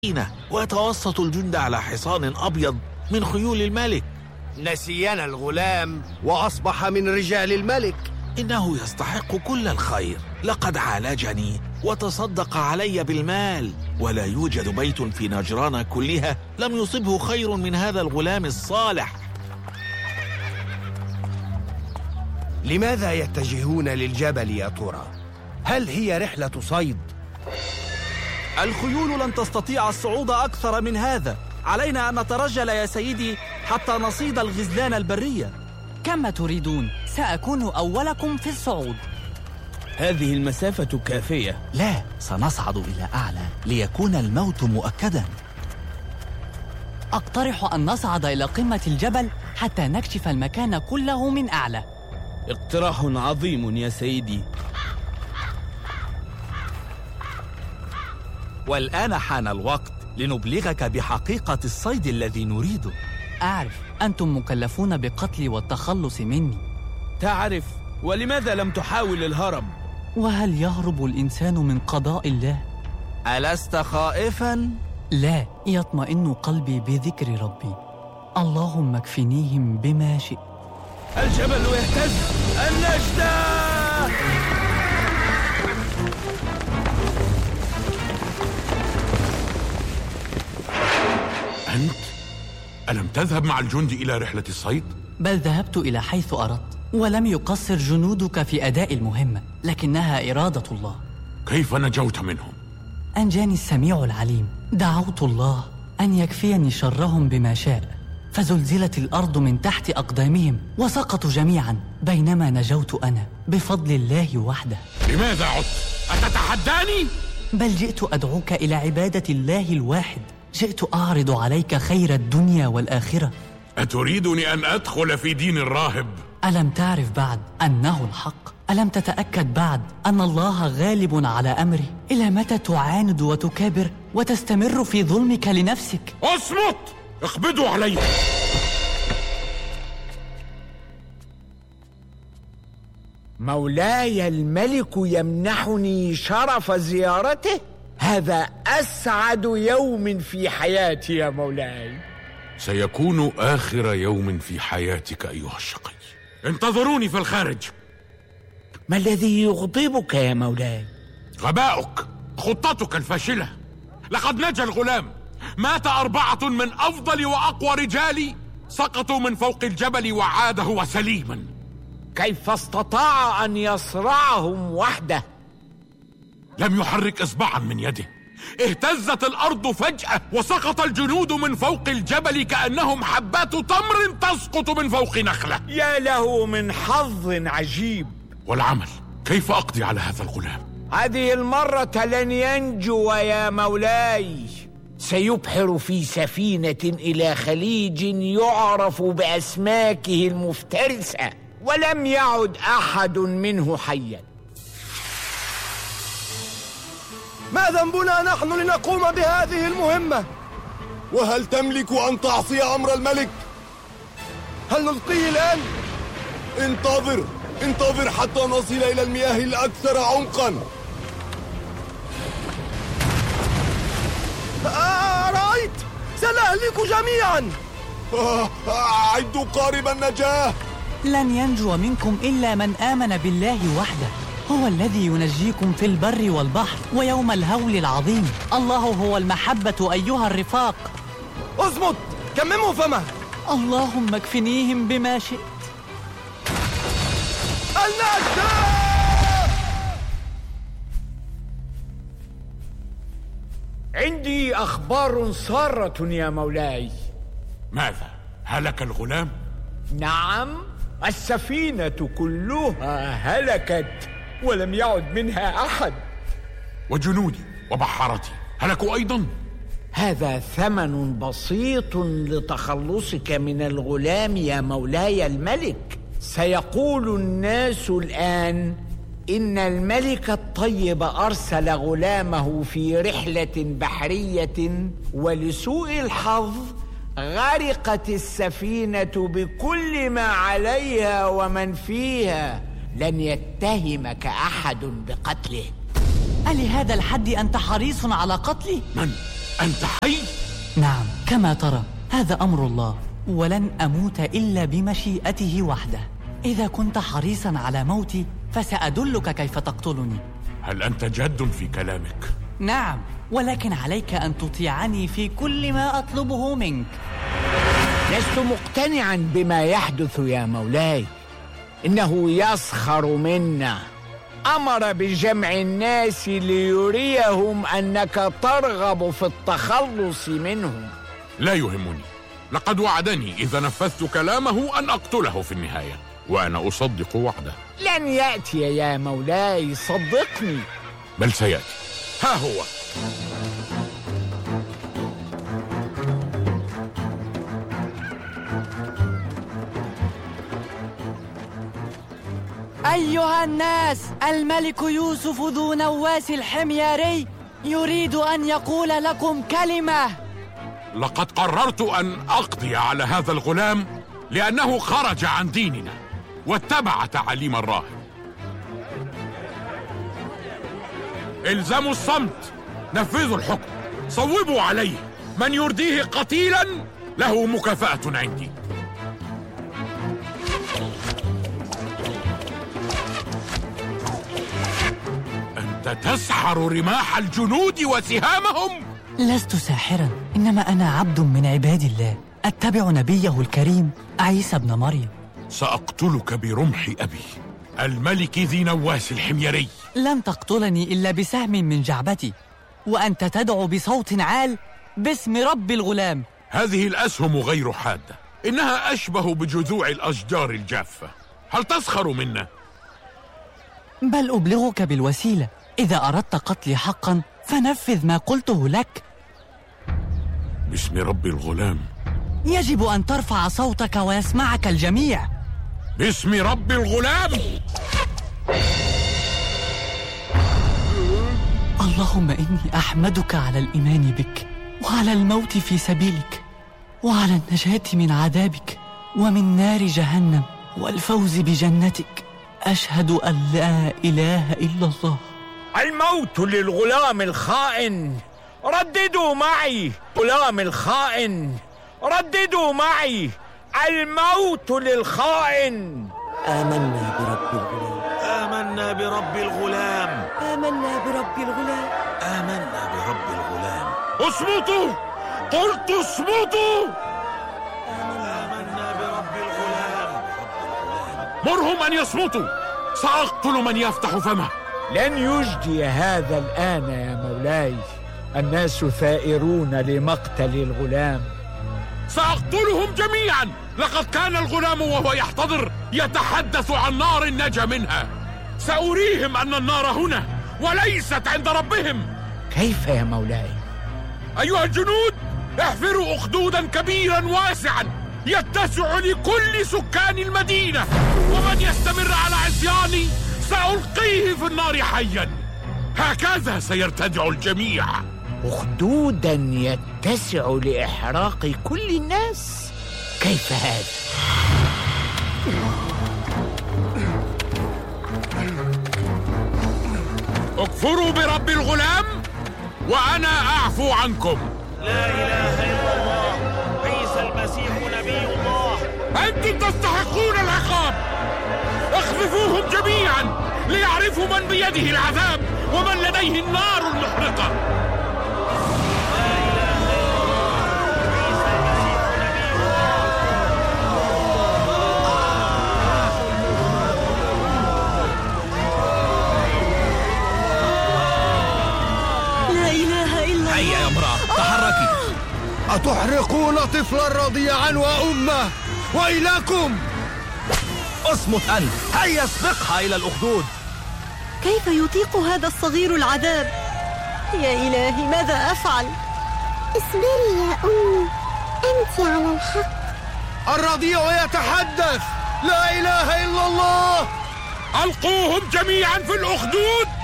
ويتوسط الجند على حصان أبيض من خيول الملك. نسينا الغلام وأصبح من رجال الملك. إنه يستحق كل الخير، لقد عالجني وتصدق علي بالمال، ولا يوجد بيت في نجران كلها لم يصبه خير من هذا الغلام الصالح. لماذا يتجهون للجبل يا ترى؟ هل هي رحلة صيد؟ الخيول لن تستطيع الصعود أكثر من هذا. علينا أن نترجل يا سيدي حتى نصيد الغزلان البرية. كما تريدون، سأكون أولكم في الصعود. هذه المسافة كافية. لا، سنصعد إلى أعلى ليكون الموت مؤكدا. أقترح أن نصعد إلى قمة الجبل حتى نكشف المكان كله من أعلى. اقتراح عظيم يا سيدي. والآن حان الوقت لنبلغك بحقيقة الصيد الذي نريده. أعرف، أنتم مكلفون بقتلي والتخلص مني. تعرف، ولماذا لم تحاول الهرب؟ وهل يهرب الإنسان من قضاء الله؟ ألست خائفاً؟ لا، يطمئن قلبي بذكر ربي. اللهم اكفنيهم بما شئت. الجبل يهتز. النجدة! أنت؟ ألم تذهب مع الجند إلى رحلة الصيد؟ بل ذهبت إلى حيث أردت، ولم يقصر جنودك في أداء المهمة، لكنها إرادة الله. كيف نجوت منهم؟ أنجاني السميع العليم. دعوت الله أن يكفيني شرهم بما شاء، فزلزلت الأرض من تحت أقدامهم وسقطوا جميعا، بينما نجوت أنا بفضل الله وحده. لماذا عدت؟ أتتحداني؟ بل جئت أدعوك إلى عبادة الله الواحد. جئت أعرض عليك خير الدنيا والآخرة. أتريدني أن أدخل في دين الراهب؟ ألم تعرف بعد أنه الحق؟ ألم تتأكد بعد أن الله غالب على أمره؟ إلى متى تعاند وتكابر وتستمر في ظلمك لنفسك؟ اصمت! اقبضوا علي! مولاي الملك يمنحني شرف زيارته. هذا أسعد يوم في حياتي يا مولاي. سيكون آخر يوم في حياتك أيها الشقي. انتظروني في الخارج. ما الذي يغضبك يا مولاي؟ غباؤك، خطتك الفاشلة. لقد نجا الغلام. مات 4 من أفضل وأقوى رجالي، سقطوا من فوق الجبل وعاد هو سليما. كيف استطاع أن يصرعهم وحده؟ لم يحرك إصبعا من يده. اهتزت الأرض فجأة وسقط الجنود من فوق الجبل كأنهم حبات تمر تسقط من فوق نخلة. يا له من حظ عجيب. والعمل، كيف أقضي على هذا الغلام؟ هذه المرة لن ينجو يا مولاي. سيبحر في سفينة إلى خليج يعرف بأسماكه المفترسة، ولم يعد أحد منه حيا. ما ذنبنا نحن لنقوم بهذه المهمة؟ وهل تملك أن تعصي أمر الملك؟ هل نلقيه الآن؟ انتظر حتى نصل إلى المياه الأكثر عمقا. رأيت؟ سنهلك جميعا. أعدوا قارب النجاة. لن ينجو منكم إلا من آمن بالله وحده. هو الذي ينجيكم في البر والبحر ويوم الهول العظيم. الله هو المحبة أيها الرفاق. اصمت، كمموا فمه. اللهم اكفنيهم بما شئت. النجدة! عندي أخبار سارة يا مولاي. ماذا؟ هلك الغلام؟ نعم، السفينة كلها هلكت ولم يعد منها أحد. وجنودي وبحارتي هلكوا أيضا؟ هذا ثمن بسيط لتخلصك من الغلام يا مولاي الملك. سيقول الناس الآن إن الملك الطيب أرسل غلامه في رحلة بحرية، ولسوء الحظ غرقت السفينة بكل ما عليها ومن فيها. لن يتهمك أحد بقتله. ألهذا الحد أنت حريص على قتلي؟ من؟ أنت حي؟ نعم، كما ترى هذا أمر الله، ولن أموت إلا بمشيئته وحده. إذا كنت حريصا على موتي فسأدلك كيف تقتلني. هل أنت جاد في كلامك؟ نعم، ولكن عليك أن تطيعني في كل ما أطلبه منك. لست مقتنعا بما يحدث يا مولاي، إنه يسخر منا. أمر بجمع الناس ليريهم أنك ترغب في التخلص منهم. لا يهمني، لقد وعدني إذا نفذت كلامه أن أقتله في النهاية، وأنا أصدق وعده. لن يأتي يا مولاي، صدقني. بل سيأتي، ها هو. أيها الناس، الملك يوسف ذو نواس الحمياري يريد أن يقول لكم كلمة. لقد قررت أن أقضي على هذا الغلام لأنه خرج عن ديننا واتبع تعاليم الراهب. الزموا الصمت، نفذوا الحكم، صوبوا عليه. من يرديه قتيلا له مكافأة عندي. أنت تسحر رماح الجنود وسهامهم؟ لست ساحرا، إنما أنا عبد من عباد الله، أتبع نبيه الكريم عيسى ابن مريم. سأقتلك برمح أبي الملك ذي نواس الحميري. لن تقتلني إلا بسهم من جعبتي، وأنت تدعو بصوت عال باسم رب الغلام. هذه الأسهم غير حادة، إنها أشبه بجذوع الأشجار الجافة. هل تسخر منا؟ بل أبلغك بالوسيلة. إذا أردت قتلي حقا فنفذ ما قلته لك. باسم رب الغلام. يجب أن ترفع صوتك ويسمعك الجميع. باسم رب الغلام. اللهم إني أحمدك على الإيمان بك، وعلى الموت في سبيلك، وعلى النجاة من عذابك ومن نار جهنم، والفوز بجنتك. أشهد أن لا إله إلا الله. الموت للغلام الخائن، رددوا معي. غلام الخائن، رددوا معي. الموت للخائن. آمنا برب الغلام. آمنا برب الغلام. آمنا برب الغلام. آمنا برب الغلام. اصمتوا، قلت اصمتوا. آمنا برب الغلام. مرهم أن يصمتوا، سأقتل من يفتح فمه. لن يجدي هذا الآن يا مولاي، الناس ثائرون لمقتل الغلام. سأقتلهم جميعا. لقد كان الغلام وهو يحتضر يتحدث عن نار نجا منها. سأريهم أن النار هنا وليست عند ربهم. كيف يا مولاي؟ أيها الجنود، احفروا أخدودا كبيرا واسعا يتسع لكل سكان المدينة، ومن يستمر على عصياني سألقيه في النار حيا. هكذا سيرتدع الجميع. أخدودا يتسع لإحراق كل الناس؟ كيف هذا؟ اكفروا برب الغلام وأنا أعفو عنكم. لا إله إلا الله، عيسى المسيح نبي الله. أنتم تستحقون العقاب. اخذفوهم جميعا ليعرفوا من بيده العذاب ومن لديه النار المحرقة. هيا يا امرأة، تحركي. أتحرقون طفلا رضيعا وأمه؟ ويلكم! اصمت أنت. هيا اسبقها إلى الأخدود. كيف يطيق هذا الصغير العذاب؟ يا إلهي، ماذا أفعل؟ اصبري يا أمي، أنت على الحق. الرضيع يتحدث. لا إله إلا الله. ألقوهم جميعا في الأخدود.